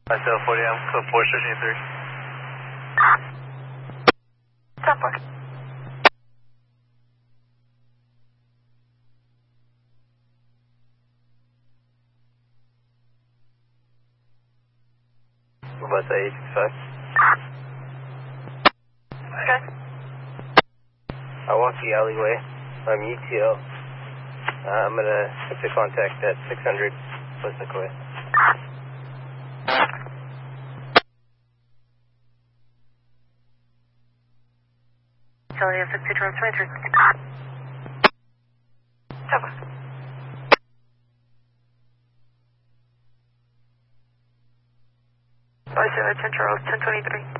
Myself 40, I'm code 413. Stop for. What about that 865? Okay. I walk the alleyway. I'm UTL. I'm gonna have to contact that 600 plus Nicoya. Charlie, 62 from 23. Stop for. Charlie, 10 Charles, 1023.